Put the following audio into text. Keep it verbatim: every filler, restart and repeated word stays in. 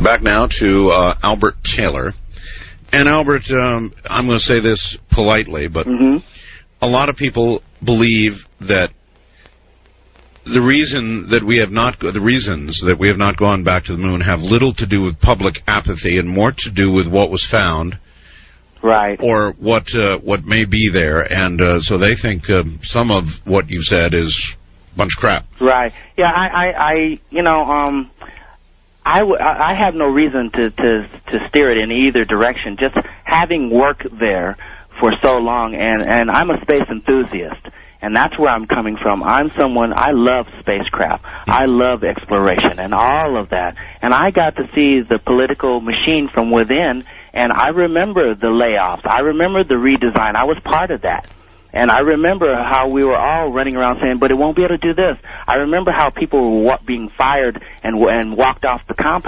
back now to uh, Albert Taylor. And Albert, um, I'm going to say this politely, but mm-hmm. a lot of people believe that the reason that we have not, the reasons that we have not gone back to the moon have little to do with public apathy and more to do with what was found, right, or what uh, what may be there, and uh, so they think uh, some of what you said is a bunch of crap. Right. Yeah. I. I. I you know. Um. I, w I have no reason to, to to steer it in either direction. Just having worked there for so long, and and I'm a space enthusiast, and that's where I'm coming from. I'm someone, I love spacecraft. I love exploration and all of that. And I got to see the political machine from within, and I remember the layoffs. I remember the redesign. I was part of that. And I remember how we were all running around saying, but it won't be able to do this. I remember how people were wa being fired and, and walked off the compound.